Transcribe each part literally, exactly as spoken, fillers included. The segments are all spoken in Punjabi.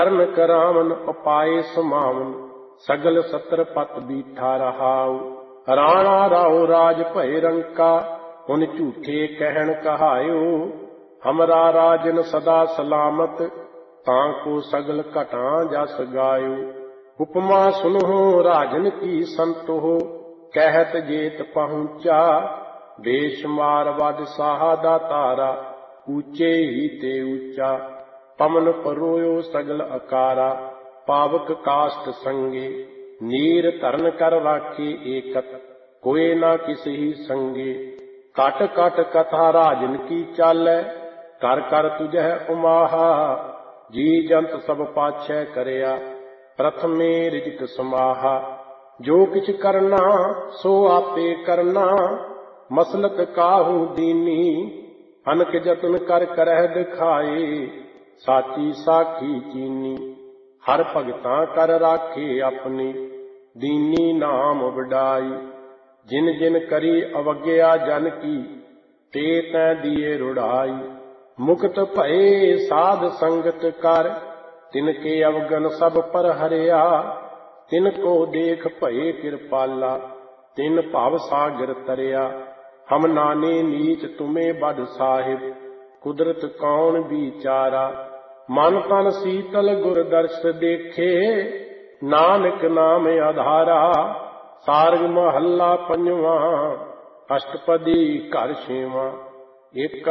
ਕਰਨ ਕਰਾਵਨ ਉਪਾਏ ਸਮਾਵਨ, ਸਗਲ ਸਤਰ ਪਤ ਬੀਠਾ ਰਹਾਉ। ਰਾਣਾ ਰਾਉ ਰਾਜ ਭਏ ਰੰਕਾ, ਹੁਣ ਝੂਠੇ ਕਹਿਣ ਕਹਾਇਓ। ਹਮਰਾ ਰਾਜਨ ਸਦਾ ਸਲਾਮਤ, ਤਾਂ ਕੋ ਸਗਲ ਘਟਾਂ ਜਸ ਗਾਇਓ। ਉਪਮਾ ਸੁਨਹੁ ਰਾਜਨ ਕੀ ਸੰਤੋ, ਕਹਿਤ ਜੇਤ ਪਹੁੰਚਾ। ਬੇਸ਼ੁਮਾਰ ਵਡ ਸਾਹਾ ਦਾ ਤਾਰਾ, ਊਚੇ ਹੀ ਤੇ ਊਚਾ। ਪਮਨ ਪਰੋਇਓ ਸਗਲ ਅਕਾਰਾ, ਪਾਵਕ ਕਾਸ਼ਟ ਸੰਗੇ। ਨੀਰ ਧਰਨ ਕਰ ਰਾਖੇ ਏਕਤ, ਕੋਏ ਨਾ ਕਿਸਹੀ ਸੰਗੇ। ਕਟ ਕਟ ਕਥਾ ਰਾਜਨ ਕੀ ਚਾਲੈ, ਕਰ ਕਰ ਤੁਝੈ ਉਮਾਹਾ। ਜੀ ਜੰਤ ਸਭ ਪਾਛੈ ਕਰਿਆ, ਪ੍ਰਥਮੇ ਰਿਜਕ ਸਮਾਹਾ। ਜੋ ਕਿਛ ਕਰਨਾ ਸੋ ਆਪੇ ਕਰਨਾ, ਮਸਲਤ ਕਾਹੂ ਦੀਨੀ। ਅਨਕ ਜਤਨ ਕਰ ਕਰਹਿ ਦਿਖਾਏ, ਸਾਚੀ ਸਾਖੀ ਚੀਨੀ। ਹਰ ਭਗਤਾਂ ਕਰ ਰਾਖੇ ਆਪਣੀ, ਦੀਨੀ ਨਾਮ ਵਡਾਈ। ਜਿਨ ਜਿਨ ਕਰੀ ਅਵਗਿਆ ਜਨ ਕੀ, ਤੇ ਤੈ ਦੀਏ ਰੁੜਾਈ। ਮੁਕਤ ਭਏ ਸਾਧ ਸੰਗਤ ਕਰ, ਤਿਨ ਕੇ ਅਵਗਨ ਸਭ ਪਰ ਹਰਿਆ। ਤਿਨ ਕੋ ਦੇਖ ਭਏ ਕਿਰਪਾਲਾ, ਤਿਨ ਭਵ ਸਾਗਰ ਤਰਿਆ। ਹਮ ਨਾਨੇ ਨੀਚ ਤੁਮੇ ਬਡ ਸਾਹਿਬ, ਕੁਦਰਤ ਕੌਣ ਵਿਚਾਰਾ। ਮਨ ਤਨ ਸੀਤਲ ਗੁਰ ਦਰਸ ਦੇਖੇ, ਨਾਨਕ ਨਾਮ ਆਧਾਰਾ। ਸਾਰਗ ਮਹੱਲਾ ਪੰਜਵਾਂ, ਅਸ਼ਟਪਦੀ ਘਰ ਛੇਵਾਂ। ਇਕ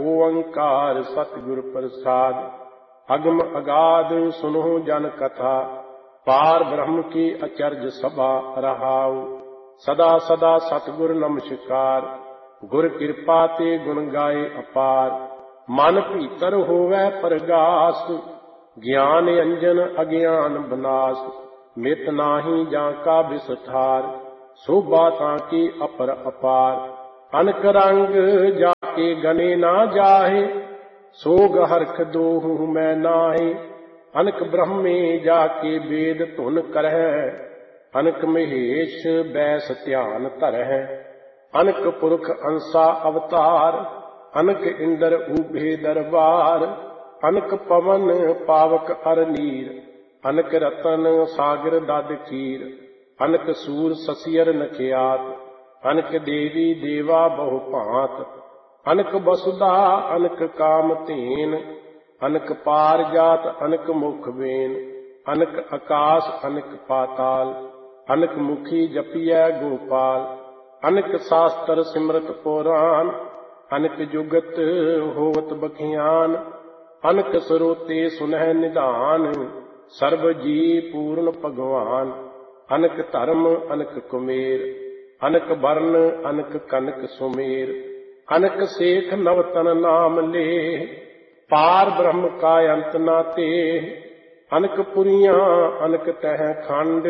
ਓੰਕਾਰ ਸਤਿਗੁਰ ਪ੍ਰਸਾਦ, ਅਗਮ ਅਗਾਧ ਸੁਨਹੁ ਜਨ ਕਥਾ। ਪਾਰ ਬ੍ਰਹਮ ਕੀ ਅਚਰਜ ਸਭਾ ਰਹਾਉ। ਸਦਾ ਸਦਾ ਸਤਿਗੁਰ ਨਮਸਕਾਰ, ਗੁਰ ਕਿਰਪਾ ਤੇ ਗੁਣ ਗਾਏ ਅਪਾਰ। ਮਨ ਭੀਤਰ ਹੋਵੈ ਪ੍ਰਗਾਸ, ਗਿਆਨ ਅੰਜਨ ਅਗਿਆਨ ਬਨਾਸ। ਮਿਤ ਨਾਹੀ ਜਾਂ ਕਾ ਵਿਸਥਾਰ, ਸੋਭਾ ਤਾਂ ਕੀ ਅਪਰ ਅਪਾਰ। ਅਨਕ ਰੰਗ ਜਾ ਕੇ ਗਨੇ ਨਾ ਜਾਹੇ, ਸੋਗ ਹਰਖ ਦੋਹੂ ਮੈਂ ਨਾਹੀ। ਅਨਕ ਬ੍ਰਹਮੇ ਜਾ ਕੇ ਵੇਦ ਧੁਨ ਕਰਹਿ, ਅਨਕ ਮਹੇਸ਼ ਬੈਸ ਧਿਆਨ ਧਰਹਿ। ਅਨਕ ਪੁਰਖ ਅੰਸਾ ਅਵਤਾਰ, ਅਨਕ ਇੰਦਰ ਊਭੇ ਦਰਬਾਰ। ਅਨਕ ਪਵਨ ਪਾਵਕ ਅਰ ਨੀਰ, ਅਨਕ ਰਤਨ ਸਾਗਰ ਦਦ ਖੀਰ। ਅਨਕ ਸੂਰ ਸਸੀਅਰ ਨਖਿਆਤ, ਅਨਕ ਦੇਵੀ ਦੇਵਾ ਬਹੁ ਭਾਂਤ। ਅਨਕ ਬਸੁਧਾ ਅਨਕ ਕਾਮ ਧੇਨ, ਅਨਕ ਪਾਰ ਜਾਤ ਅਨਕ ਮੁਖ ਵੇਨ। ਅਨਕ ਆਕਾਸ ਅਨਕ ਪਾਤਾਲ, ਅਨਕ ਮੁਖੀ ਜਪੀਐ ਗੋਪਾਲ। ਅਨਕ ਸਾਸਤਰ ਸਿਮਰਤ ਪੁਰਾਨ, ਅਨਕ ਜੁਗਤ ਹੋਵਤ ਬਖਿਆਨ। ਅਨਕ ਸਰੋਤੇ ਸੁਨਹਿ ਨਿਧਾਨ, ਸਰਬ ਜੀ ਪੂਰਨ ਭਗਵਾਨ। ਅਨਕ ਧਰਮ ਅਨਕ ਕੁਮੇਰ, ਅਨਕ ਬਰਨ ਅਨਕ ਕਨਕ ਸੁਮੇਰ। ਅਨਕ ਸੇਖ ਨਵਤਨ ਨਾਮ ਲੇ, ਪਾਰ ਬ੍ਰਹਮ ਕਾ ਅੰਤ ਨਾ ਤੇ। ਅਨਕ ਪੁਰੀਆਂ ਅਨਕ ਤਹਿ ਖੰਡ,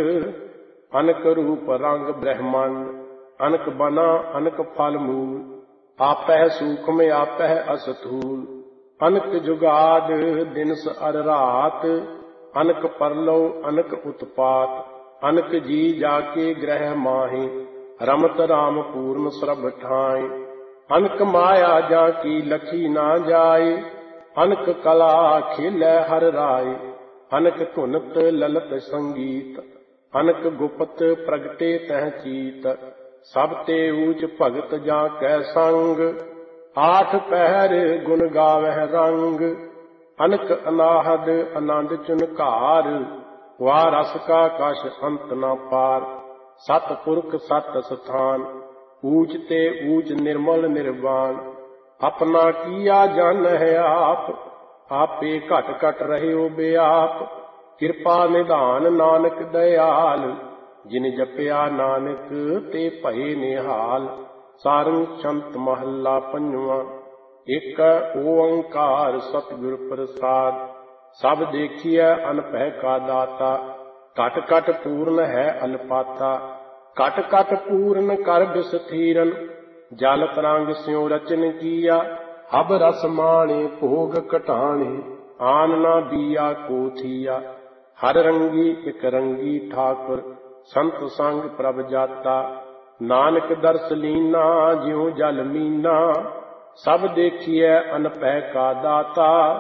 ਅਨਕ ਰੂਪ ਰੰਗ ਬ੍ਰਹਮੰਡ। ਅਨਕ ਬਨਾ ਅਨਕ ਫਲ ਮੂਲ, ਆਪਹਿ ਸੂਖਮ ਆਪਹਿ ਅਸਥੂਲ। ਅਨਕ ਜੁਗਾਦ ਦਿਨਸ ਅਰ ਰਾਤ, ਅਨਕ ਪਰਲਉ ਅਨਕ ਉਤਪਾਤ। ਅਨਕ ਜੀ ਜਾ ਕੇ ਗ੍ਰਹਿ ਮਾਹੀ, ਰਮਤ ਰਾਮ ਪੂਰਨ ਸਰਬ ਠਾਈ। ਅਨਕ ਮਾਇਆ ਜਾ ਕੀ ਲਖੀ ਨਾ ਜਾਏ, ਅਨਕ ਕਲਾ ਖੇਲੈ ਹਰ ਰਾਏ। ਅਨਕ ਧੁਨਤ ਲਲਤ ਸੰਗੀਤ, ਅਨਕ ਗੁਪਤ ਪ੍ਰਗਟੇ ਤਹਿ ਚੀਤ। ਸਭ ਤੇ ਊਚ ਭਗਤ ਜਾ ਕੈ ਸੰਗ, ਆਠ ਪਹਿਰ ਗੁਣ ਗਾਵਹਿ ਰੰਗ। ਅਨਕ ਅਨਾਹਦ ਆਨੰਦ ਚੁਨਕਾਰ, ਵਾ ਰਸ ਕਾ ਕਛ ਅੰਤ ਨਾ ਪਾਰ। ਸਤ ਪੁਰਖ ਸਤ ਸਥਾਨ, ਊਚ ਤੇ ਊਚ ਨਿਰਮਲ ਨਿਰਵਾਨ। ਆਪਣਾ ਕੀਆ ਜਾਣਹਿ ਆਪ, ਆਪੇ ਘਟ ਘਟ ਰਹਿਓ ਬਿਆਪ। ਕਿਰਪਾ ਨਿਧਾਨ ਨਾਨਕ ਦਇਆਲ, ਜਿਨ ਜਪਿਆ ਨਾਨਕ ਤੇ ਭਏ ਨਿਹਾਲ। ਸਾਰੰਗ ਸੰਤ ਮਹੱਲਾ ਪੰਜਵਾਂ। ਇਕ ਓੰਕਾਰ ਸਤਿਗੁਰ ਪ੍ਰਸਾਦ, ਸਭ ਦੇਖੀਐ ਅਨਭੈ ਕਾ ਦਾਤਾ। ਘਟ ਘਟ ਪੂਰਨ ਹੈ ਅਨਪਾਤਾ, ਘਟ ਘਟ ਪੂਰਨ ਕਰ ਬਿਸਥੀਰਨ। ਜਲ ਤਰੰਗ ਸਿਉ ਰਚਨ ਕੀਆ, ਹਬ ਰਸ ਮਾਣੇ ਭੋਗ ਘਟਾਣੇ। ਆਨ ਨਾ ਬੀਆ ਕੋ ਥੀਆ, ਹਰ ਰੰਗੀ ਇਕ ਰੰਗੀ ਠਾਕੁਰ। ਸੰਤ ਸੰਗ ਪ੍ਰਭ ਜਾਤਾ, ਨਾਨਕ ਦਰਸ ਲੀਨਾ ਜਿਉ ਜਲ ਮੀਨਾ। ਸਭ ਦੇਖੀਐ ਅਨਭੈ ਕਾ ਦਾਤਾ,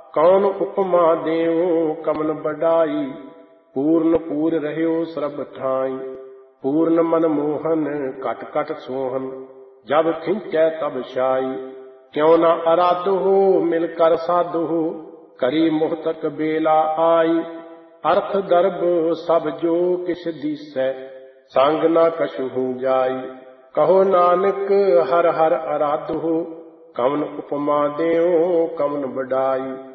ਕੌਣ ਉਪਮਾ ਦੇਉ ਕਮਨ ਬਡਾਈ। ਪੂਰਨ ਪੂਰ ਰਹਿਓ ਸਰਬ ਠਾਈ, ਪੂਰਨ ਮਨ ਮੋਹਨ ਘਟ ਘਟ ਸੋਹਨ। ਜਬ ਖਿੰਚੈ ਤਬ ਛਾਈ, ਕਿਉ ਨਾ ਅਰਾਧੋ ਮਿਲ ਕਰ ਸਾਧੋ। ਕਰੀ ਮੁਹਤਕ ਬੇਲਾ ਆਈ, ਅਰਥ ਦਰਬ ਸਭ ਜੋ ਕਿਛ ਦੀਸੈ। ਸੰਗ ਨਾ ਕਛੁ ਜਾਈ, ਕਹੋ ਨਾਨਕ ਹਰ ਹਰ ਅਰਾਧੋ। ਕਵਨ ਉਪਮਾ ਦੇਉ ਕਵਨ ਬਡਾਈ।